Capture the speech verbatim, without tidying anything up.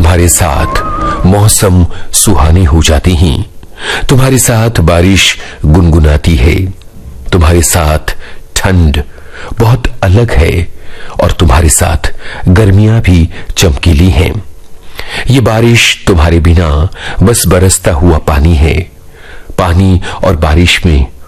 तुम्हारे साथ मौसम सुहानी हो जाती हैं। तुम्हारे साथ बारिश गुनगुनाती है। तुम्हारे साथ ठंड बहुत अलग है और तुम्हारे साथ गर्मियां भी चमकीली हैं। ये बारिश तुम्हारे बिना बस बरसता हुआ पानी है। पानी और बारिश में